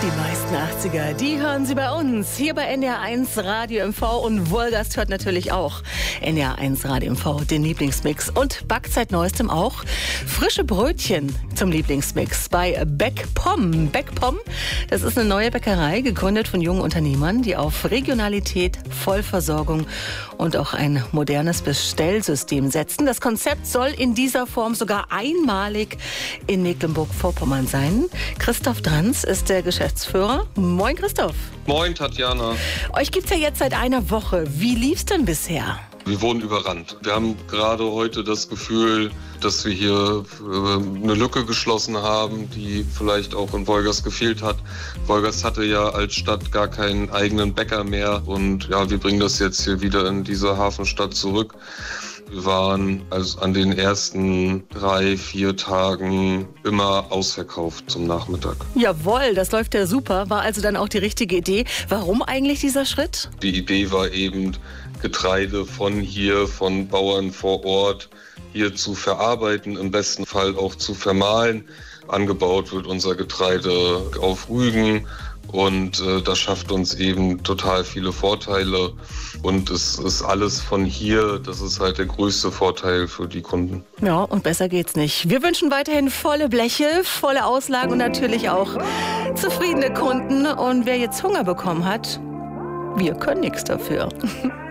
Die meisten 80er, die hören Sie bei uns, hier bei NDR1 Radio MV, und Wolgast hört natürlich auch NDR1 Radio MV, den Lieblingsmix, und backt seit Neuestem auch frische Brötchen zum Lieblingsmix bei Beckpomm. Beckpomm, das ist eine neue Bäckerei, gegründet von jungen Unternehmern, die auf Regionalität, Vollversorgung und auch ein modernes Bestellsystem setzen. Das Konzept soll in dieser Form sogar einmalig in Mecklenburg-Vorpommern sein. Christoph Dranz ist der Geschäftsführer. Moin Christoph. Moin Tatjana. Euch gibt's ja jetzt seit einer Woche. Wie lief's denn bisher? Wir wurden überrannt. Wir haben gerade heute das Gefühl, dass wir hier eine Lücke geschlossen haben, die vielleicht auch in Wolgast gefehlt hat. Wolgast hatte ja als Stadt gar keinen eigenen Bäcker mehr, und ja, wir bringen das jetzt hier wieder in diese Hafenstadt zurück. Wir waren also an den ersten 3-4 Tagen immer ausverkauft zum Nachmittag. Jawohl, das läuft ja super. War also dann auch die richtige Idee. Warum eigentlich dieser Schritt? Die Idee war eben, Getreide von hier, von Bauern vor Ort hier zu verarbeiten, im besten Fall auch zu vermahlen. Angebaut wird unser Getreide auf Rügen. Und das schafft uns eben total viele Vorteile. Und es ist alles von hier. Das ist halt der größte Vorteil für die Kunden. Ja, und besser geht's nicht. Wir wünschen weiterhin volle Bleche, volle Auslagen und natürlich auch zufriedene Kunden. Und wer jetzt Hunger bekommen hat, wir können nichts dafür.